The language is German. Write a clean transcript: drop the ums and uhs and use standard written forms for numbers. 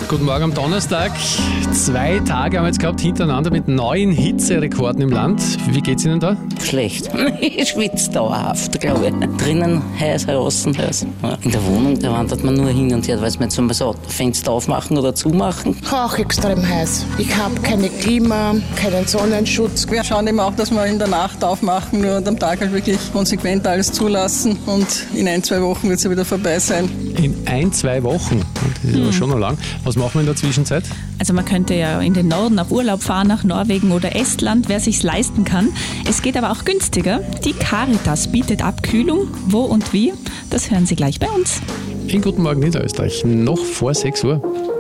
Guten Morgen am Donnerstag. 2 Tage haben wir jetzt gehabt hintereinander mit neuen Hitzerekorden im Land. Wie geht's Ihnen da? Schlecht. Ich schwitze dauerhaft, glaube ich. Drinnen heiß, draußen heiß. In der Wohnung, da wandert man nur hin und her, weil wir jetzt zum Fenster aufmachen oder zumachen. Auch extrem heiß. Ich habe keine Klima, keinen Sonnenschutz. Wir schauen eben auch, dass wir in der Nacht aufmachen, nur am Tag halt wirklich konsequent alles zulassen. Und in 1-2 Wochen wird es ja wieder vorbei sein. In 1-2 Wochen? Das ist aber schon noch lang. Was machen wir in der Zwischenzeit? Also man könnte ja in den Norden auf Urlaub fahren, nach Norwegen oder Estland, wer sich's leisten kann. Es geht aber auch günstiger. Die Caritas bietet Abkühlung. Wo und wie? Das hören Sie gleich bei uns. In Guten Morgen Niederösterreich, noch vor 6 Uhr.